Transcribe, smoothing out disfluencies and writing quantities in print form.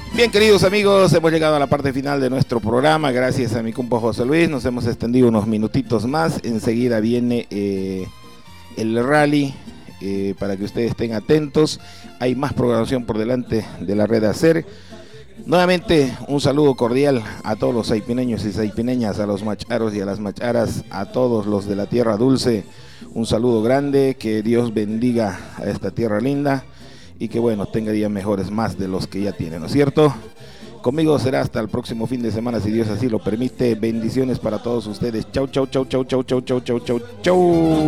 Bien, queridos amigos, hemos llegado a la parte final de nuestro programa. Gracias a mi compa José Luis, nos hemos extendido unos minutitos más. Enseguida viene el rally para que ustedes estén atentos. Hay más programación por delante de la red ACER. Nuevamente un saludo cordial a todos los saipineños y saipineñas, a los macharos y a las macharas, a todos los de la tierra dulce. Un saludo grande, que Dios bendiga a esta tierra linda y que bueno, tenga días mejores más de los que ya tiene, ¿no es cierto? Conmigo será hasta el próximo fin de semana, si Dios así lo permite. Bendiciones para todos ustedes. Chau, chau, chau, chau, chau, chau, chau, chau, chau, chau.